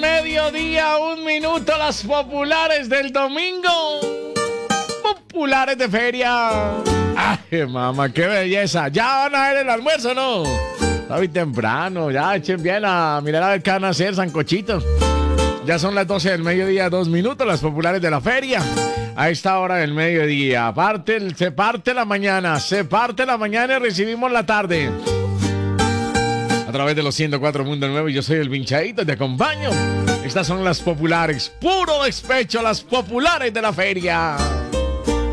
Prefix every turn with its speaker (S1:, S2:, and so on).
S1: mediodía, 1 minuto, las populares del domingo. Populares de feria. Ay, mamá, qué belleza. ¿Ya van a ver el almuerzo, no? Está muy temprano, ya echen bien a mirar a ver qué van a hacer, sancochitos. Ya son las 12 del mediodía, 2 minutos, las populares de la feria. A esta hora del mediodía, se parte la mañana y recibimos la tarde. A través de los 104 Mundo Nuevo, yo soy el Pinchadito, te acompaño. Estas son las populares, puro despecho, las populares de la feria.